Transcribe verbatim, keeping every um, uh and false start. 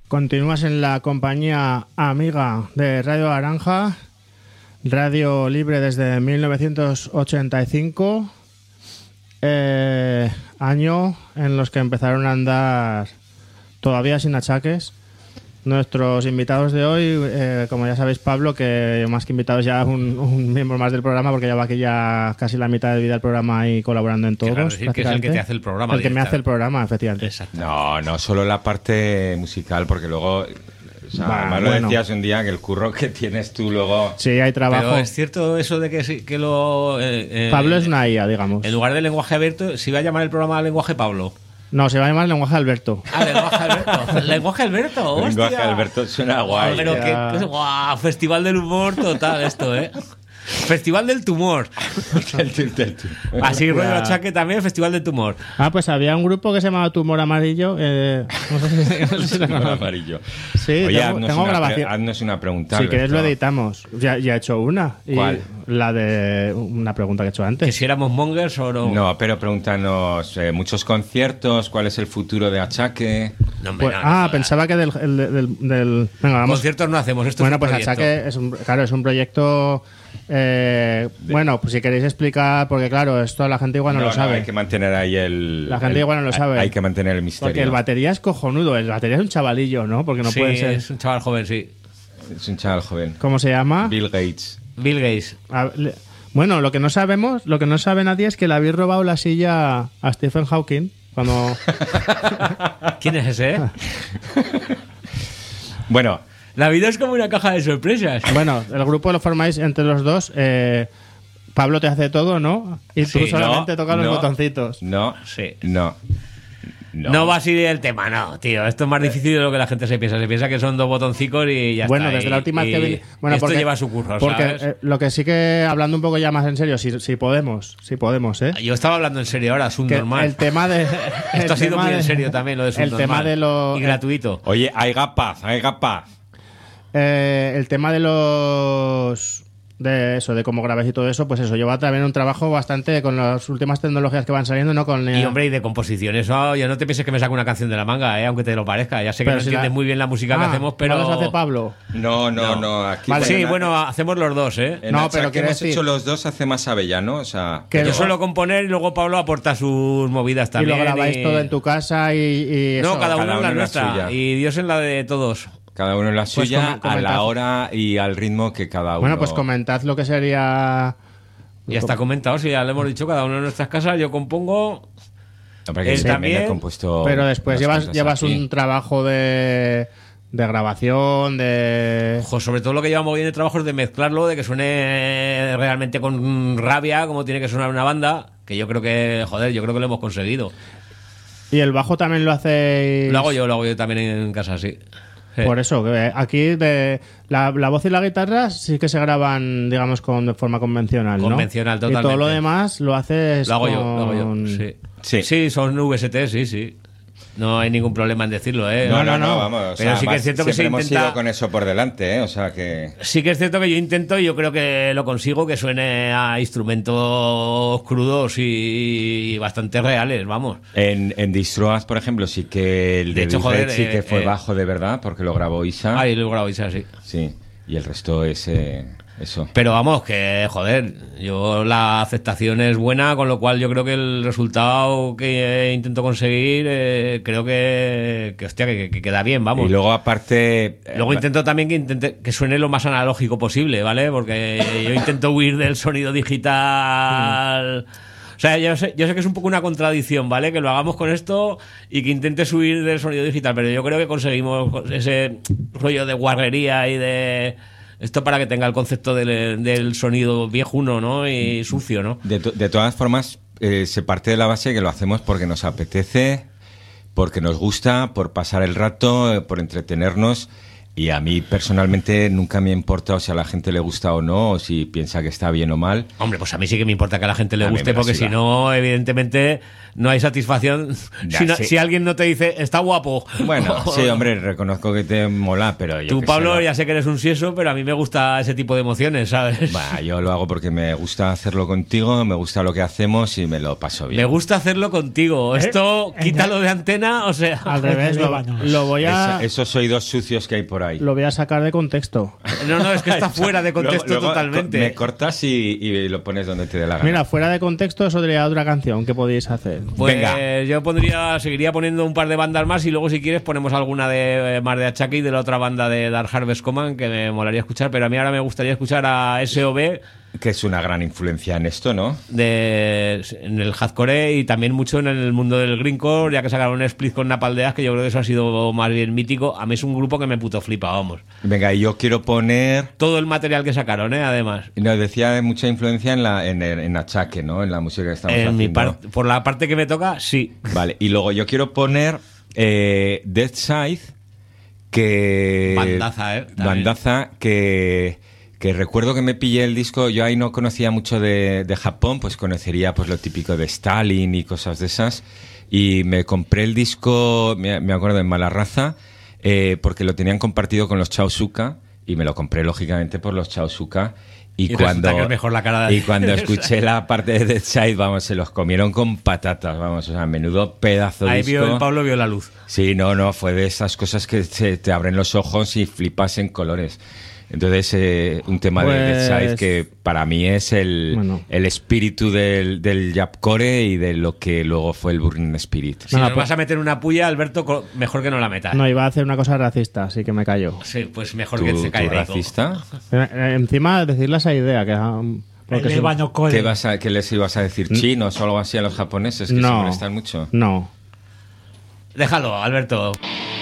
Continúas en la compañía amiga de Radio Naranja, radio libre desde mil novecientos ochenta y cinco, eh, año en los que empezaron a andar todavía sin achaques. Nuestros invitados de hoy, eh, como ya sabéis, Pablo, que más que invitados ya un, un miembro más del programa, porque lleva aquí ya casi la mitad de vida del programa y colaborando en todos. Claro, decir que es el que te hace el programa. El que me hace el programa, efectivamente. Exacto. No, no solo la parte musical, porque luego... O sea, Va, además lo bueno. decías un día, que el curro que tienes tú luego... Sí, hay trabajo. Pero es cierto eso de que, sí, que lo... Eh, eh, Pablo es una I A, digamos. En lugar de lenguaje abierto, se iba a llamar el programa Lenguaje Pablo. No, se va a llamar lenguaje Alberto. Ah, lenguaje Alberto. Lenguaje Alberto, hostia. Lenguaje Alberto suena guay. Pero que, que- guau, festival del humor total esto, ¿eh? Festival del tumor. Así rollo achaque también, Festival del tumor. Ah, pues había un grupo que se llamaba Tumor Amarillo. Eh, no sé si, no sé si lo Tumor conoces. amarillo. Sí, Oye, tengo, haznos, tengo una, grabación. pre- haznos una pregunta. Si quieres lo Alberto. editamos. Ya, ya he hecho una. Y ¿Cuál? La de una pregunta que he hecho Que antes. si éramos mongers o no. No, pero pregúntanos, eh, muchos conciertos, ¿cuál es el futuro de Achaque? No, hombre, Pues- no, no ah, jodas. pensaba que del... el- del, del- venga, vamos. Conciertos no hacemos, esto Bueno, es un pues proyecto. Achaque es un, claro, es un proyecto... eh, bueno, pues si queréis explicar, porque claro, esto la gente igual no, lo sabe. Hay que mantener ahí el... La gente el- igual no lo sabe. Hay que mantener el misterio. Porque el batería es cojonudo. El batería es un chavalillo, ¿no? Porque no Sí, puede ser... es un chaval joven, sí. Es un chaval joven. ¿Cómo se llama? Bill Gates. Bill Gates. A- le- Bueno, lo que no sabemos, lo que no sabe nadie es que le habéis robado la silla a Stephen Hawking cuando... ¿Quién es ese? eh? Bueno, La vida es como una caja de sorpresas. Bueno, el grupo lo formáis entre los dos. eh, Pablo te hace todo, ¿no? Y tú Sí, solamente no, tocas los no, botoncitos. No, Sí. no. No. va así el tema, no, tío. Esto es más difícil de lo que la gente se piensa. Se piensa que son dos botoncicos y ya Bueno, está. desde Y- la última vez y que vi- bueno, esto porque- lleva su curro, Porque ¿sabes? eh, lo que sí que, hablando un poco ya más en serio, si, si podemos, si podemos, ¿eh? Yo estaba hablando en serio ahora, es un Que normal. el tema de... el Esto ha sido tema muy de- en serio también, lo de El Subnormal. tema de los... Y gratuito. Oye, haiga paz, haiga paz. Eh, el tema de los... De eso, de cómo grabáis y todo eso, pues eso, lleva también un trabajo bastante con las últimas tecnologías que van saliendo, ¿no? Con, eh, Y hombre, y de composición, eso, yo no te pienses que me saco una canción de la manga, ¿eh? Aunque te lo parezca. Ya sé que pero no si entiendes la- muy bien la música que Ah, hacemos, pero... ¿no los hace Pablo? No, no, no. Aquí Vale. Sí, en- bueno, hacemos los dos, ¿eh? en No, Achaque pero quiero hemos decir- hecho los dos, hace más Avellano, o sea... Que Yo lo- suelo componer y luego Pablo aporta sus movidas Y también. lo grabáis y- todo en tu casa y, y No, eso. cada uno cada en la uno en la nuestra. suya. Y Dios en la de todos. Cada uno en la Pues suya, com- a comentad. la hora y al ritmo que cada uno... Bueno, pues comentad lo que sería... Ya está comentado, si ya le hemos dicho, cada uno en nuestras casas. Yo compongo. No, porque él yo también he también, compuesto Pero después unas llevas, cosas llevas aquí. un trabajo de, de grabación, de... Ojo, sobre todo lo que llevamos bien de trabajo es de mezclarlo, de que suene realmente con rabia, como tiene que sonar una banda. Que yo creo que, joder, yo creo que lo hemos conseguido. Y el bajo también lo hacéis... Lo hago yo, lo hago yo también en casa, sí. Sí. Por eso, que aquí de, la, la voz y la guitarra sí que se graban, digamos, con, de forma convencional, ¿no? Convencional, Y todo totalmente. lo demás lo haces Lo hago yo, con... lo hago yo. Sí. Sí. Sí, son V S T, sí, sí. No hay ningún problema en decirlo, ¿eh? No, no, no, no, no. vamos. o Pero sea, sí que además es cierto que se siempre hemos intenta- ido con eso por delante, ¿eh? O sea que... Sí que es cierto que yo intento y yo creo que lo consigo, que suene a instrumentos crudos y bastante reales, vamos. En, en Distroas, por ejemplo, sí que el de, De hecho, Bill joder, Gates sí que eh, fue eh, bajo de verdad, porque lo grabó Isa. Ahí lo grabo, así. Sí, y el resto es eh, eso. Pero vamos, que joder, yo la aceptación es buena, con lo cual yo creo que el resultado que intento conseguir, eh, creo que, que hostia, que, que queda bien, vamos. Y luego aparte... eh, Luego intento también que intente que suene lo más analógico posible, ¿vale? Porque yo intento huir del sonido digital. O sea, yo sé, yo sé que es un poco una contradicción, ¿vale? Que lo hagamos con esto y que intentes huir del sonido digital, pero yo creo que conseguimos ese rollo de guarrería y de... Esto para que tenga el concepto del, del sonido viejuno, ¿no? Y sucio, ¿no? De, to- de todas formas, eh, se parte de la base que lo hacemos porque nos apetece, porque nos gusta, por pasar el rato, eh, por entretenernos. Y a mí personalmente nunca me importa si a la gente le gusta o no, o si piensa que está bien o mal. Hombre, pues a mí sí que me importa que a la gente le A mí guste, me la porque suda. si no, evidentemente, no hay satisfacción. Ya, si, no- sí. si alguien no te dice, está guapo. Bueno, sí, hombre, reconozco que te mola, pero yo Tú, qué Pablo, sé, lo- ya sé que eres un sieso, pero a mí me gusta ese tipo de emociones, ¿sabes? Bah, yo lo hago porque me gusta hacerlo contigo, me gusta lo que hacemos y me lo paso bien. Me gusta hacerlo contigo. Esto, eh, quítalo de antena, o sea... Al revés, lo, Lébanos. lo voy a, Esa- esos oídos sucios que hay por ahí. lo voy a sacar de contexto. No, no, es que está fuera de contexto Luego- luego totalmente. Me cortas y, y lo pones donde te dé la gana. Mira, fuera de contexto, eso sería otra canción que podéis hacer. Pues Venga. yo pondría, seguiría poniendo un par de bandas más y luego si quieres ponemos alguna de eh, más de Achaque y de la otra banda de Dark Harvest Command que me molaría escuchar, pero a mí ahora me gustaría escuchar a S O B Que es una gran influencia en esto, ¿no? de, en el hardcore y también mucho en el mundo del greencore, ya que sacaron un split con Napaldeas, que yo creo que eso ha sido más bien mítico. A mí es un grupo que me puto flipa, vamos. Venga, y yo quiero poner... Todo el material que sacaron, ¿eh? Además. Nos decía de mucha influencia en la en, el- en Achaque, ¿no? En la música que estamos En mi haciendo. par- por la parte que me toca, sí. Vale, y luego yo quiero poner eh, Dead Side, que... Bandaza, ¿eh? También. Bandaza, que, que recuerdo que me pillé el disco, yo ahí no conocía mucho de, de Japón, pues conocería pues lo típico de Stalin y cosas de esas, y me compré el disco, me, me acuerdo, en Mala Raza, eh, porque lo tenían compartido con los Chaosuka, y me lo compré lógicamente por los Chaosuka. Y, Y resulta cuando, que es mejor la cara de- y cuando escuché la parte de Dead Side, vamos, se los comieron con patatas, vamos, o sea, menudo pedazo de Ahí disco. vio, el Pablo vio la luz. Sí, no, no, fue de esas cosas que se te abren los ojos y flipas en colores. Entonces, eh, un tema de Pues- Dead Side que para mí es el, Bueno. el espíritu del, del Japcore y de lo que luego fue el Burning Spirit. Si Nada, nos pues- vas a meter una puya, Alberto, co- mejor que no la metas. No, iba a hacer una cosa racista, así que me callo. Sí, pues mejor ¿Tú, que se tú caiga. racista? Eh, eh, Encima, decirle esa idea, que... um, porque El si- Ébano Core. ¿Qué, vas a, ¿Qué les ibas a decir? ¿Chinos o algo así a los japoneses que se no, molestan mucho? no. Déjalo, Alberto.